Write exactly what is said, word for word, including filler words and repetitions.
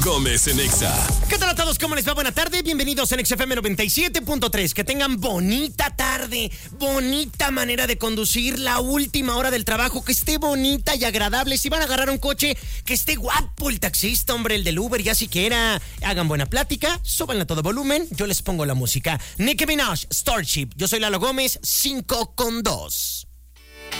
Gómez en Exa. ¿Qué tal a todos? ¿Cómo les va? Buena tarde. Bienvenidos en X F M noventa y siete punto tres. Que tengan bonita tarde, bonita manera de conducir la última hora del trabajo, que esté bonita y agradable. Si van a agarrar un coche, que esté guapo el taxista, hombre, el del Uber, ya siquiera. Hagan buena plática, súbanle a todo volumen, yo les pongo la música. Nicki Minaj, Starship. Yo soy Lalo Gómez, cinco con dos.